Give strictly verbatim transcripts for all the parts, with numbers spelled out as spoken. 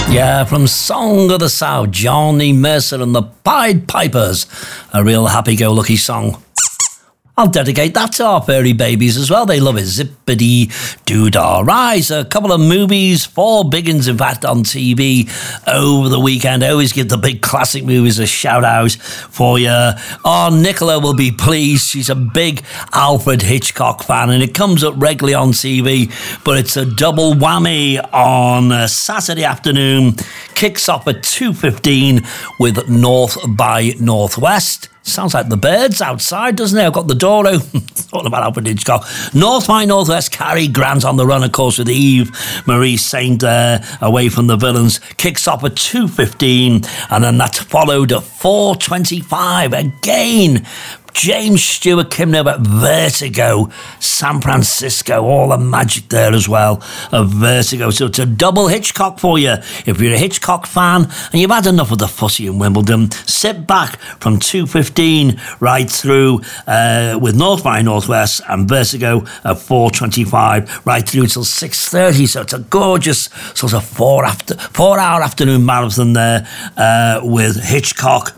Yeah, from Song of the South, Johnny Mercer and the Pied Pipers. A real happy-go-lucky song. I'll dedicate that to our furry babies as well. They love it. Zippity doo-dah. Right, a couple of movies, four big ones, in fact, on T V over the weekend. I always give the big classic movies a shout-out for you. Oh, Nicola will be pleased. She's a big Alfred Hitchcock fan, and it comes up regularly on T V, but it's a double whammy on a Saturday afternoon. Kicks off at two fifteen with North by Northwest. Sounds like the birds outside, doesn't it? I've got the door open. Talking about Alfred Hitchcock. North by Northwest, Cary Grant on the run, of course, with Eve Marie Saint uh, away from the villains. Kicks off at two fifteen, and then that's followed at four twenty-five. Again, James Stewart coming over at Vertigo, San Francisco, all the magic there as well of Vertigo. So it's a double Hitchcock for you. If you're a Hitchcock fan and you've had enough of the fussy in Wimbledon, sit back from two fifteen right through uh, with North by Northwest and Vertigo at four twenty-five right through till six thirty. So it's a gorgeous sort of four after four hour afternoon marathon there uh, with Hitchcock.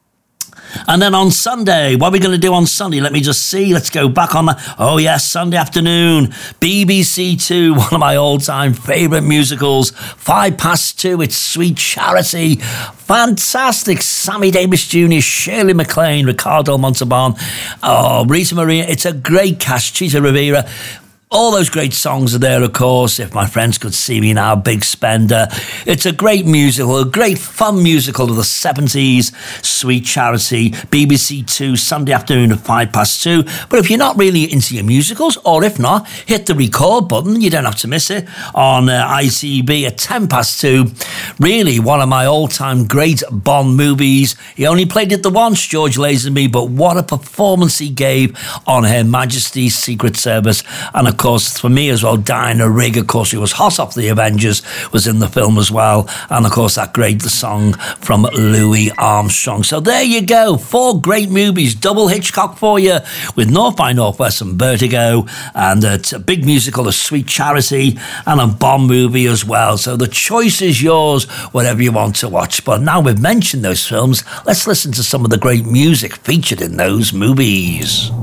And then on Sunday, what are we going to do on Sunday? Let me just see. Let's go back on that. Oh, yes, Sunday afternoon. B B C Two, one of my all-time favourite musicals. Five past two, it's Sweet Charity. Fantastic. Sammy Davis Junior, Shirley MacLaine, Ricardo Montalban. Oh, Rita Maria. It's a great cast. Chita Rivera. All those great songs are there, of course. If My Friends Could See Me Now, Big Spender. It's a great musical, a great fun musical of the seventies, Sweet Charity, B B C Two, Sunday afternoon at five past two. But if you're not really into your musicals, or if not, hit the record button. You don't have to miss it on uh, I T V at ten past two. Really, one of my all-time great Bond movies. He only played it the once, George Lazenby, but what a performance he gave on Her Majesty's Secret Service. And of course, for me as well, Diana Rigg, of course, who was hot off the Avengers, was in the film as well. And of course, that great the song from Louis Armstrong. So there you go, four great movies, double Hitchcock for you, with North by Northwest and Vertigo, and a big musical, A Sweet Charity, and a Bond movie as well. So the choice is yours, whatever you want to watch. But now we've mentioned those films, let's listen to some of the great music featured in those movies.